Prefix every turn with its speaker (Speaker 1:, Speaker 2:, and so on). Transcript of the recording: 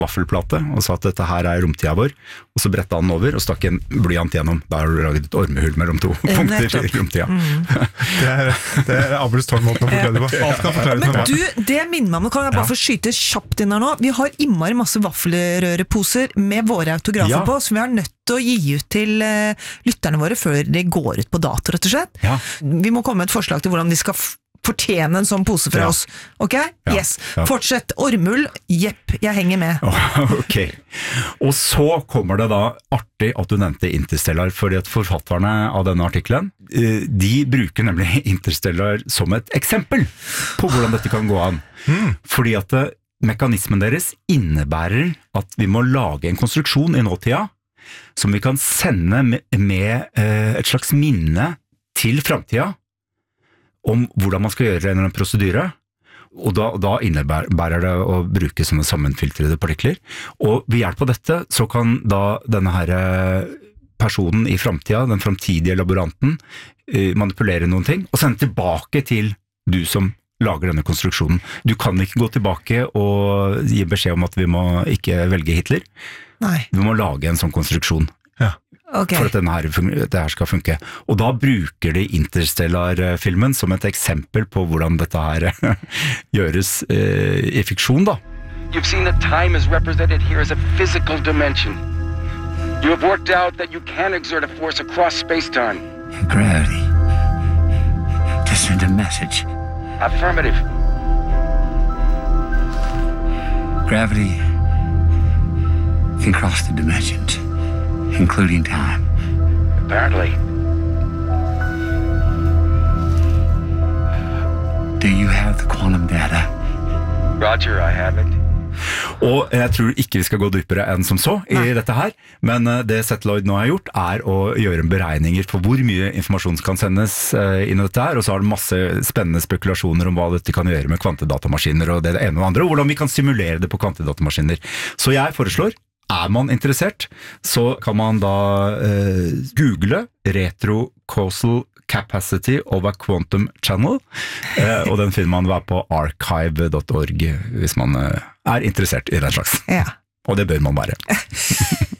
Speaker 1: vaffelplate og sa at dette her romtida vår, og så brettet han den over og stakk en blyant gjennom. Da har du laget et ormehull mellom to punkter i romtida.
Speaker 2: Det Abels tårnmåten å forklare det på. Alt kan forklares med
Speaker 3: Men du, det minner meg om, kan jeg bare få skyte kjapt inn her nå? Vi har innmari masse vaffelrøreposer med våre autografer på, som vi har nødt til å gi ut til lytterne våre før de går ut på dato, rett og slett. Vi må komme med et forslag til hvordan de skal fortjene en sånn pose fra oss. Ok? Yes. Fortsett. Ormull. Jepp, jeg henger med.
Speaker 1: Ok. Og så kommer det da artig at du nevnte Interstellar, fordi at forfatterne av denne artikkelen, de bruker nemlig Interstellar som et eksempel på hvordan dette kan gå an. Fordi at mekanismen deres innebærer at vi må lage en konstruksjon i nåtida som vi kan sende med et slags minne til fremtiden om hvordan man skal gjøre en prosedyre, og da innebærer det å bruke sånne sammenfiltrede partikler. Og ved hjelp av dette så kan da denne her personen i fremtiden, den fremtidige laboranten, manipulere noen ting, og sende tilbake til du som lager denne konstruksjonen. Du kan ikke gå tilbake og gi beskjed om at vi må ikke velge Hitler.
Speaker 3: Nei.
Speaker 1: Vi må lage en sånn konstruksjon. For at dette her skal funke. Og da bruker de Interstellar-filmen som et eksempel på hvordan dette her gjøres i fiksjon da.
Speaker 4: You've seen that time is represented here as a physical dimension. You have worked out that you can exert a force across space-time.
Speaker 5: Gravity. To send a message.
Speaker 4: Affirmative.
Speaker 5: Gravity can cross the dimensions. Including time.
Speaker 4: Apparently.
Speaker 5: Do you have the quantum data?
Speaker 4: Roger, I have it.
Speaker 1: Og jeg tror ikke vi skal gå dypere enn som så i dette her, men det Settloid nå har gjort å gjøre beregninger for hvor mye informasjon som kan sendes inn i dette her, og så har det masse spennende spekulasjoner om hva dette kan gjøre med kvantedatamaskiner og det ene og det andre, og hvordan vi kan simulere det på kvantedatamaskiner. Så jeg foreslår, man interessert, så kan man da google retrocausal capacity of a quantum channel, og den finner man på archive.org hvis man interessert i den slags. Og det bør man være.